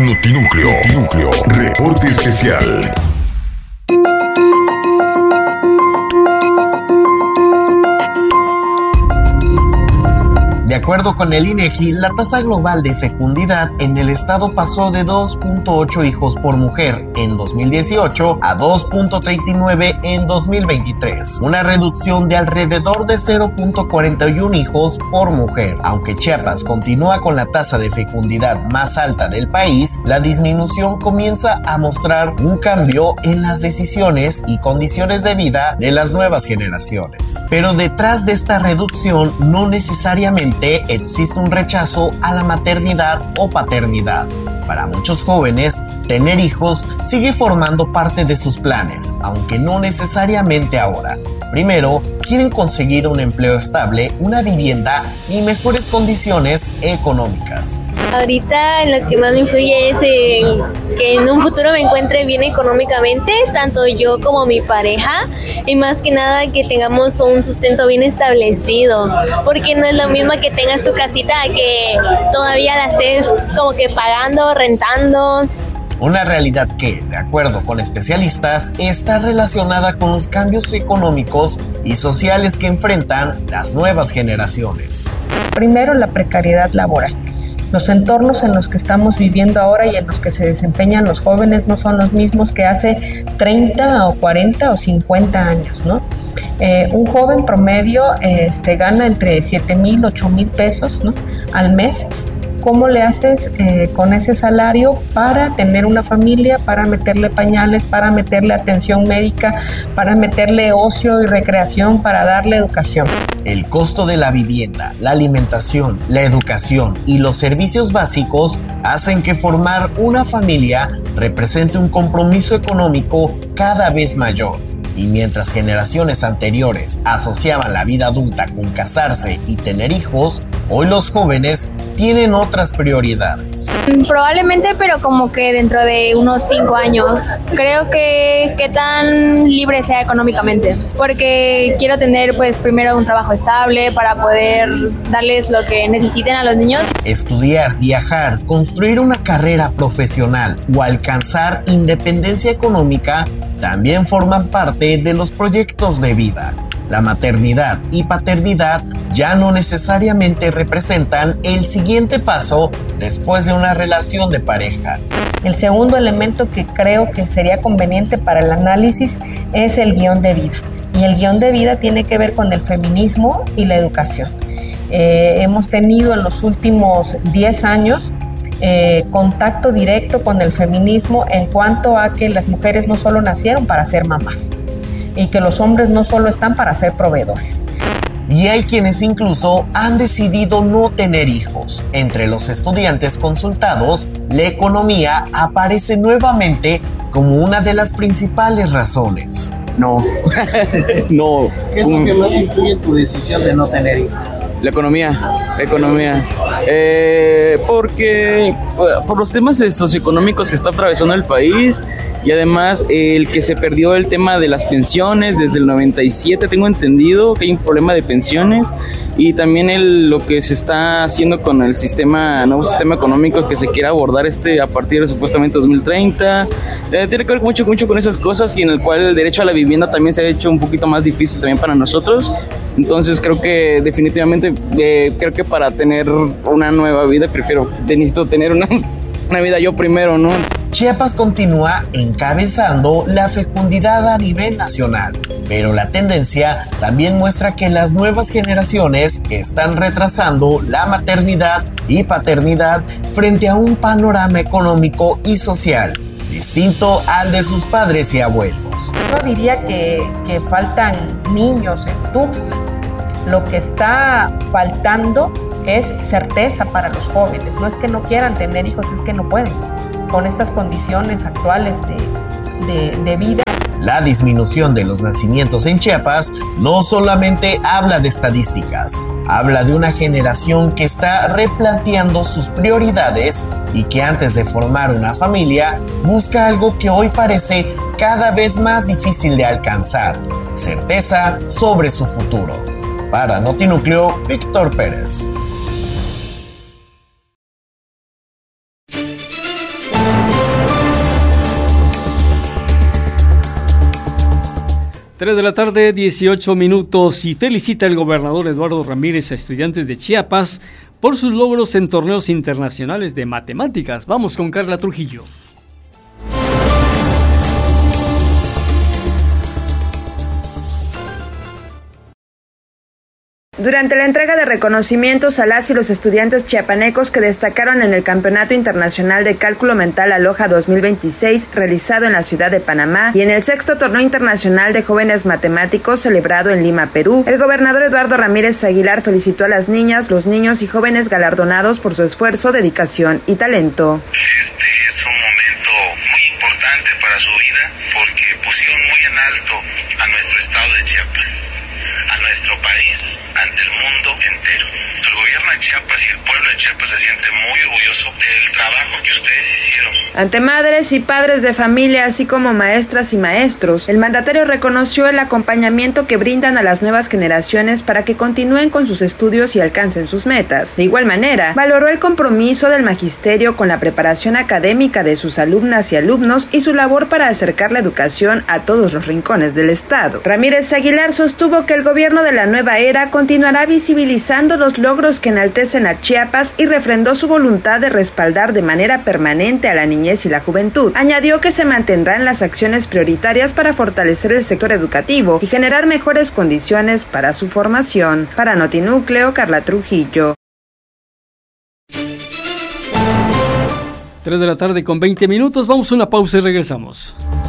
Notinúcleo. Reporte especial. De acuerdo con el INEGI, la tasa global de fecundidad en el estado pasó de 2.8 hijos por mujer en 2018 a 2.39 en 2023, una reducción de alrededor de 0.41 hijos por mujer. Aunque Chiapas continúa con la tasa de fecundidad más alta del país, la disminución comienza a mostrar un cambio en las decisiones y condiciones de vida de las nuevas generaciones. Pero detrás de esta reducción no necesariamente existe un rechazo a la maternidad o paternidad. Para muchos jóvenes, tener hijos sigue formando parte de sus planes, aunque no necesariamente ahora. Primero, quieren conseguir un empleo estable, una vivienda y mejores condiciones económicas. Ahorita lo que más me influye es que en un futuro me encuentre bien económicamente, tanto yo como mi pareja, y más que nada que tengamos un sustento bien establecido, porque no es lo mismo que tengas tu casita que todavía la estés como que pagando, rentando. Una realidad que, de acuerdo con especialistas, está relacionada con los cambios económicos y sociales que enfrentan las nuevas generaciones. Primero, la precariedad laboral. Los entornos en los que estamos viviendo ahora y en los que se desempeñan los jóvenes no son los mismos que hace 30 o 40 o 50 años, ¿no? Un joven promedio gana entre 7,000, 8,000 pesos, ¿no?, al mes. ¿Cómo le haces con ese salario para tener una familia, para meterle pañales, para meterle atención médica, para meterle ocio y recreación, para darle educación? El costo de la vivienda, la alimentación, la educación y los servicios básicos hacen que formar una familia represente un compromiso económico cada vez mayor. Y mientras generaciones anteriores asociaban la vida adulta con casarse y tener hijos, hoy los jóvenes tienen otras prioridades. Probablemente, pero como que dentro de unos 5 años. Creo que tan libre sea económicamente, porque quiero tener pues primero un trabajo estable para poder darles lo que necesiten a los niños. Estudiar, viajar, construir una carrera profesional o alcanzar independencia económica también forman parte de los proyectos de vida. La maternidad y paternidad ya no necesariamente representan el siguiente paso después de una relación de pareja. El segundo elemento que creo que sería conveniente para el análisis es el guión de vida. Y el guión de vida tiene que ver con el feminismo y la educación. Hemos tenido en los últimos 10 años contacto directo con el feminismo en cuanto a que las mujeres no solo nacieron para ser mamás y que los hombres no solo están para ser proveedores. Y hay quienes incluso han decidido no tener hijos. Entre los estudiantes consultados, la economía aparece nuevamente como una de las principales razones. No. No. ¿Qué es lo que más influye en tu decisión de no tener hijos? La economía. Porque por los temas socioeconómicos que está atravesando el país, y además el que se perdió el tema de las pensiones desde el 97, tengo entendido que hay un problema de pensiones, y también lo que se está haciendo con el nuevo sistema económico que se quiere abordar a partir de supuestamente 2030, tiene que ver mucho con esas cosas, y en el cual el derecho a la vivienda también se ha hecho un poquito más difícil también para nosotros. Entonces creo que definitivamente creo que para tener una nueva vida necesito tener una vida yo primero, ¿no? Chiapas continúa encabezando la fecundidad a nivel nacional, pero la tendencia también muestra que las nuevas generaciones están retrasando la maternidad y paternidad frente a un panorama económico y social distinto al de sus padres y abuelos. Yo diría que faltan niños en Tuxtla. Lo que está faltando es certeza para los jóvenes. No es que no quieran tener hijos, es que no pueden. Con estas condiciones actuales de vida. La disminución de los nacimientos en Chiapas no solamente habla de estadísticas, habla de una generación que está replanteando sus prioridades y que antes de formar una familia busca algo que hoy parece cada vez más difícil de alcanzar: certeza sobre su futuro. Para Notinúcleo, Víctor Pérez. 3 de la tarde, 18 minutos, y felicita el gobernador Eduardo Ramírez a estudiantes de Chiapas por sus logros en torneos internacionales de matemáticas. Vamos con Carla Trujillo. Durante la entrega de reconocimientos a las y los estudiantes chiapanecos que destacaron en el Campeonato Internacional de Cálculo Mental Aloha 2026 realizado en la ciudad de Panamá y en el 6º Torneo Internacional de Jóvenes Matemáticos celebrado en Lima, Perú, el gobernador Eduardo Ramírez Aguilar felicitó a las niñas, los niños y jóvenes galardonados por su esfuerzo, dedicación y talento. Este es un momento muy importante para su vida porque pusieron muy en alto a nuestro estado de Chiapas, a nuestro país, ante el mundo entero. El gobierno de Chiapas y el pueblo de Chiapas se siente muy orgulloso del trabajo que ustedes hicieron. Ante madres y padres de familia, así como maestras y maestros, el mandatario reconoció el acompañamiento que brindan a las nuevas generaciones para que continúen con sus estudios y alcancen sus metas. De igual manera, valoró el compromiso del magisterio con la preparación académica de sus alumnas y alumnos y su labor para acercar la educación a todos los rincones del estado. Ramírez Aguilar sostuvo que el gobierno de la nueva era continuará visibilizando los logros que enaltecen a Chiapas y refrendó su voluntad de respaldar de manera permanente a la niñez y la juventud. Añadió que se mantendrán las acciones prioritarias para fortalecer el sector educativo y generar mejores condiciones para su formación. Para Notinúcleo, Carla Trujillo. 3 de la tarde con 20 minutos, vamos a una pausa y regresamos.